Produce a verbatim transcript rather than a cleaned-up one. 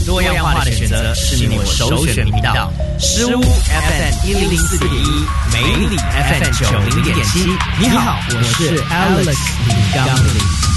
多样化的选择是你我首选频道。诗屋 F M 一零四点一，美里 F M 九零点七。你好，我是 Alex 李刚林。